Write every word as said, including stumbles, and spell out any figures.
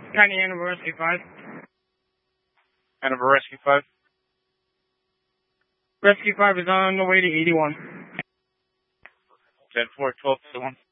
County Hanover Rescue five. Hanover Rescue five. Rescue five is on the way to eighty-one. ten four, twelve, two one.